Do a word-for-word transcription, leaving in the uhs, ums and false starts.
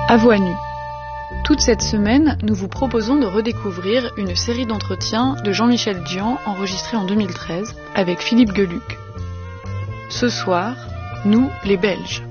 À voix nue. Toute cette semaine, nous vous proposons de redécouvrir une série d'entretiens de Jean-Michel Dian enregistrée en deux mille treize avec Philippe Geluck. Ce soir, nous, les Belges.